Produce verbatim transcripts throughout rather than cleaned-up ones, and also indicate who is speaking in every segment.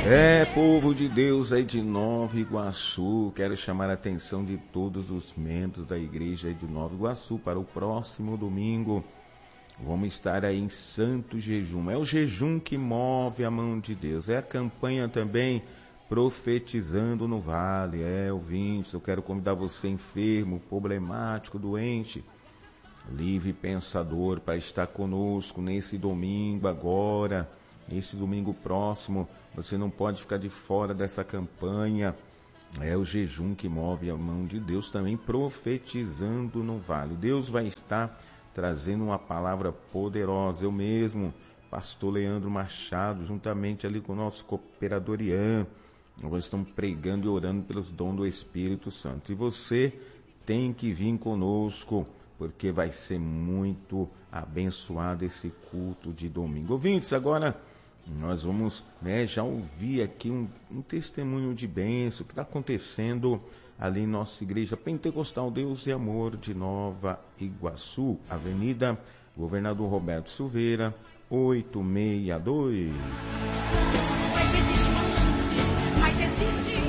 Speaker 1: É, povo de Deus aí de Nova Iguaçu, quero chamar a atenção de todos os membros da igreja aí de Nova Iguaçu para o próximo domingo. Vamos estar aí em santo jejum. É o jejum que move a mão de Deus. É a campanha também profetizando no vale. É, ouvintes, eu quero convidar você enfermo, problemático, doente, livre pensador, para estar conosco nesse domingo agora. Esse domingo próximo, você não pode ficar de fora dessa campanha. É o jejum que move a mão de Deus, também profetizando no vale. Deus vai estar trazendo uma palavra poderosa. Eu mesmo, pastor Leandro Machado, juntamente ali com o nosso cooperador Ian, nós estamos pregando e orando pelos dons do Espírito Santo. E você tem que vir conosco, porque vai ser muito abençoado esse culto de domingo. Ouvintes, agora nós vamos né, já ouvir aqui um, um testemunho de bênção que está acontecendo ali em nossa igreja Pentecostal Deus e Amor de Nova Iguaçu, Avenida Governador Roberto Silveira, oitocentos e sessenta e dois.
Speaker 2: Mas existe uma chance, mas existe.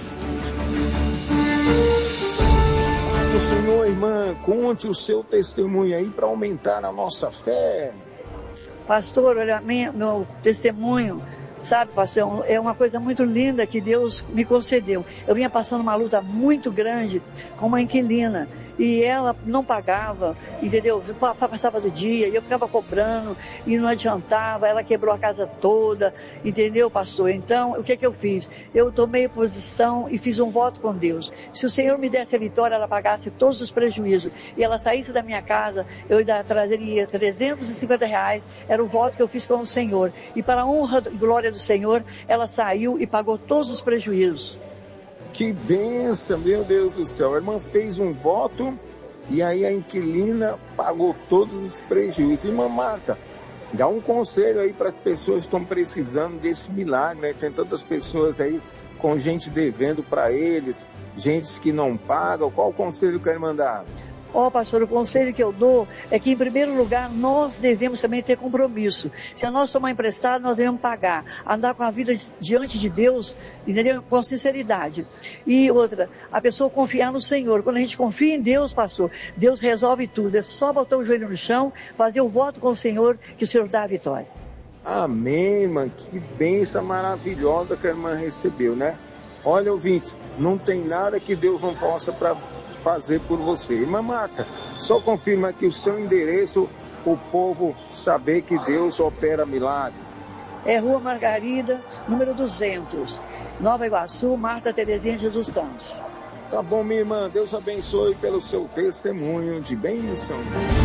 Speaker 3: O Senhor, irmã, conte o seu testemunho aí para aumentar a nossa fé.
Speaker 4: Pastor, olha, minha, meu testemunho, sabe, pastor, é uma coisa muito linda que Deus me concedeu. Eu vinha passando uma luta muito grande com uma inquilina e ela não pagava, entendeu? Passava do dia e eu ficava cobrando e não adiantava, ela quebrou a casa toda, entendeu, pastor? Então, o que que eu fiz? Eu tomei posição e fiz um voto com Deus. Se o Senhor me desse a vitória, ela pagasse todos os prejuízos e ela saísse da minha casa, eu ainda trazeria trezentos e cinquenta reais, era o voto que eu fiz com o Senhor. E para a honra e glória do Senhor, ela saiu e pagou todos os prejuízos.
Speaker 3: Que bênção, meu Deus do céu. A irmã fez um voto e aí a inquilina pagou todos os prejuízos. Irmã Marta, dá um conselho aí para as pessoas que estão precisando desse milagre, né? Tem tantas pessoas aí com gente devendo para eles, gente que não paga. Qual o conselho que a irmã dá?
Speaker 4: Ó, oh, pastor, o conselho que eu dou é que, em primeiro lugar, nós devemos também ter compromisso. Se a nós tomar emprestado, nós devemos pagar. Andar com a vida diante de Deus, entendeu? Com sinceridade. E outra, a pessoa confiar no Senhor. Quando a gente confia em Deus, pastor, Deus resolve tudo. É só botar o joelho no chão, fazer o voto com o Senhor, que o Senhor dá a vitória.
Speaker 3: Amém, irmã. Que bênção maravilhosa que a irmã recebeu, né? Olha, ouvintes, não tem nada que Deus não possa para fazer por você. Irmã Marta, só confirma aqui o seu endereço, o povo saber que Deus opera milagre.
Speaker 4: É Rua Margarida, número duzentos, Nova Iguaçu, Marta Terezinha Jesus Santos.
Speaker 3: Tá bom, minha irmã, Deus abençoe pelo seu testemunho de bênção.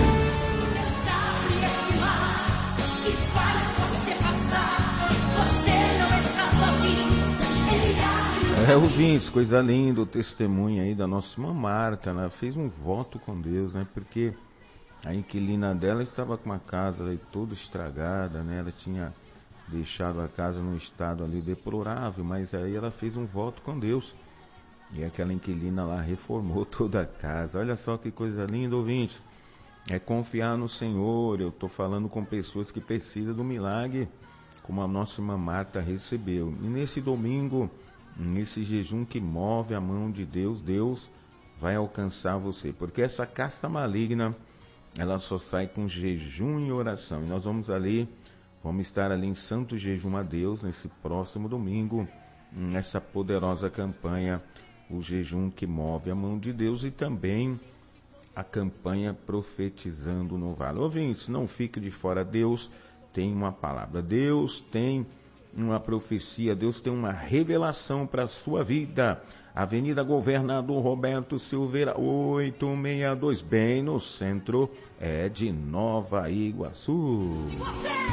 Speaker 1: É, ouvintes, coisa linda, o testemunho aí da nossa irmã Marta, ela fez um voto com Deus, né, porque a inquilina dela estava com uma casa aí toda estragada, né, ela tinha deixado a casa num estado ali deplorável, mas aí ela fez um voto com Deus, e aquela inquilina lá reformou toda a casa. Olha só que coisa linda, ouvintes, é confiar no Senhor. Eu estou falando com pessoas que precisam do milagre, como a nossa irmã Marta recebeu, e nesse domingo, nesse jejum que move a mão de Deus, Deus vai alcançar você, porque essa casta maligna, ela só sai com jejum e oração, e nós vamos ali, vamos estar ali em santo jejum a Deus, nesse próximo domingo, nessa poderosa campanha, o jejum que move a mão de Deus, e também a campanha profetizando no vale. Ouvintes, não fique de fora, Deus tem uma palavra, Deus tem uma profecia, Deus tem uma revelação para a sua vida. Avenida Governador Roberto Silveira, oitocentos e sessenta e dois, bem no centro é de Nova Iguaçu.